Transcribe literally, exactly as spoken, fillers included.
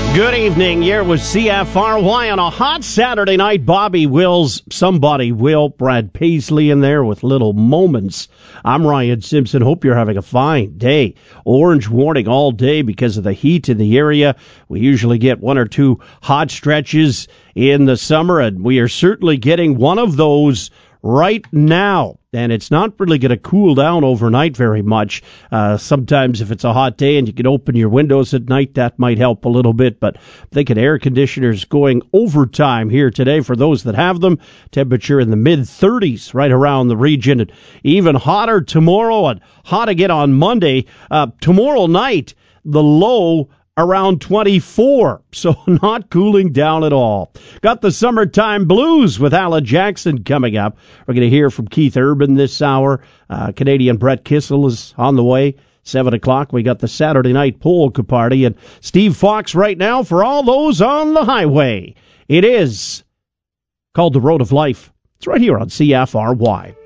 Good evening. Here with C F R Y on a hot Saturday night. Bobby Wills, somebody will. Brad Paisley in there with Little Moments. I'm Ryan Simpson. Hope you're having a fine day. Orange warning all day because of the heat in the area. We usually get one or two hot stretches in the summer, and we are certainly getting one of those right now. And it's not really going to cool down overnight very much. Uh, sometimes if it's a hot day and you can open your windows at night, that might help a little bit. But I'm thinking air conditioners going overtime here today for those that have them. Temperature in the mid thirties right around the region. And even hotter tomorrow and hot again on Monday. Uh, tomorrow night, the low around twenty-four, so not cooling down at all. Got the Summertime Blues with Alan Jackson coming up. We're going to hear from Keith Urban this hour. Uh, Canadian Brett Kissel is on the way. seven o'clock, we got the Saturday night polka party. And Steve Fox right now for all those on the highway. It is called The Road of Life. It's right here on C F R Y.